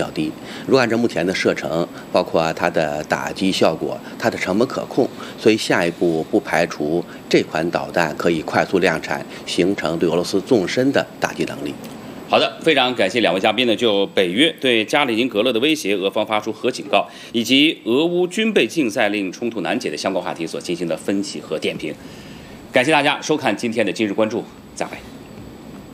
较低。如果按照目前的射程，包括它的打击效果，它的成本可控，所以下一步不排除这款导弹可以快速量产，形成对俄罗斯纵深的打击能力。 好的，非常感谢两位嘉宾呢，就北约对加里宁格勒的威胁，俄方发出核警告，以及俄乌军备竞赛令冲突难解的相关话题所进行的分析和点评。感谢大家收看今天的今日关注，再会。